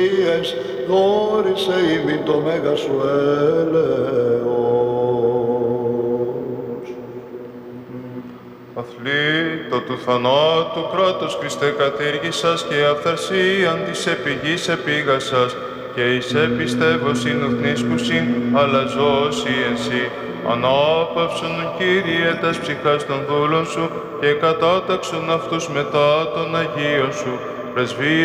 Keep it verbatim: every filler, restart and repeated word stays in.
δόρισε ημίν το μέγα σου έλεος. Αθλήτω του θανάτου κράτος Χριστέ κατήργησας και αυθαρσίαν της επιγής επίγασας και εις επιστεύωσιν ουθνίσκουσιν αλλά ζώσει εν σύ. Ανάπαυσον, Κύριε, τας ψυχάς των δούλων σου και κατάταξον αυτούς μετά των Αγίων σου. Πρεσβεία